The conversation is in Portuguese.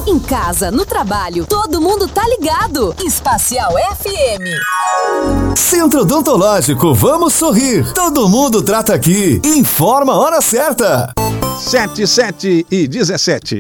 Em casa, no trabalho, todo mundo tá ligado. Espacial FM. Centro Odontológico, vamos sorrir. Todo mundo trata aqui. Informa a hora certa. 7:17 e 17.